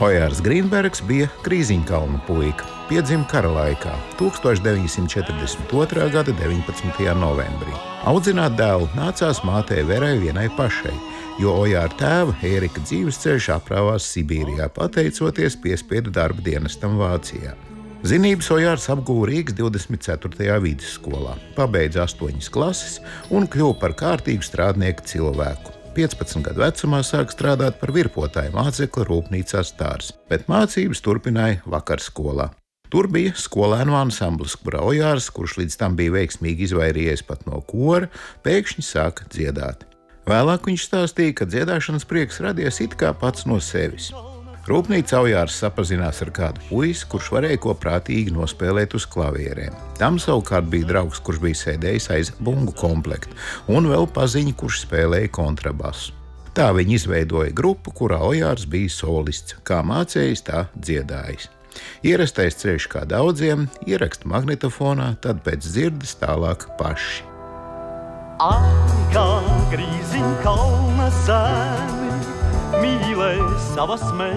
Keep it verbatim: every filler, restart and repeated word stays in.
Ojārs Grīnbergs bija Krīziņkalnu puika, piedzima kara laikā, tūkstoš deviņi simti četrdesmit otrā gada deviņpadsmitajā novembrī. Audzināt dēlu nācās mātei Verai vienai pašai, jo Ojāra tēva Ērika dzīvesceļš aprāvās Sibīrijā, pateicoties piespiedu darba dienestam Vācijā. Zinības Ojārs apguva Rīgas divdesmit ceturtajā vidusskolā, pabeidza astoņas klases un kļuva par kārtīgu strādnieku cilvēku. piecpadsmit gadu vecumā sāka strādāt par virpotāju mācekli rūpnīcā Stārs, bet mācības turpināja vakarskolā. Tur bija skolēnu ansamblis, kurā Ojārs, kurš līdz tam bija veiksmīgi izvairījies pat no kora, pēkšņi sāka dziedāt. Vēlāk viņš stāstīja, ka dziedāšanas prieks radies it kā pats no sevis. Rūpnīcā Ojārs sapazinās ar kādu puisi, kurš varēja ko prātīgi nospēlēt uz klavierēm. Tam savukārt bija draugs, kurš bija sēdējis aiz bungu komplekta, un vēl paziņa, kurš spēlēja kontrabasu. Tā viņi izveidoja grupu, kurā Ojārs bija solists, kā mācējis, tā dziedājis. Ierastais ceļš kā daudziem, ieraksta magnetofonā, tad pēc dzirdes tālāk paši. Ai, kā Krīziņkalna zemi mīlē savas